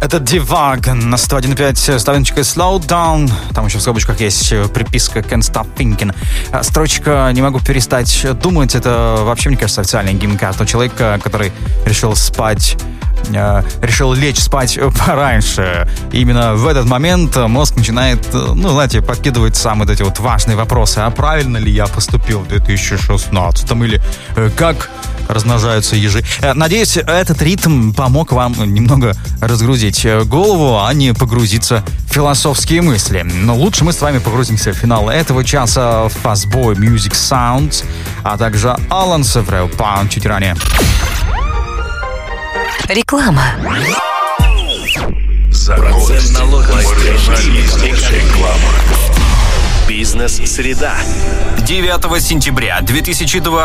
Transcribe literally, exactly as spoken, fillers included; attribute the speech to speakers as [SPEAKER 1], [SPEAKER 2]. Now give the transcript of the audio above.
[SPEAKER 1] Это Divag на сто один и пять с тавиночкой Slow Down. Там еще в скобочках есть приписка Can't Stop Thinking. Строчка «Не могу перестать думать» — это вообще, мне кажется, официальный гимн каждого человека, который решил спать, решил лечь спать пораньше. И именно в этот момент мозг начинает, ну, знаете, подкидывать самые вот эти вот важные вопросы. А правильно ли я поступил в две тысячи шестнадцатом? Или как размножаются ежи? Надеюсь, этот ритм помог вам немного разгрузить голову, а не погрузиться в философские мысли. Но лучше мы с вами погрузимся в финал этого часа в Fastboy Music Sounds, а также Алан Севрел Паун чуть ранее.
[SPEAKER 2] Реклама.
[SPEAKER 3] Процент налогов. Бизнес-среда.
[SPEAKER 4] девятого сентября две тысячи двадцатого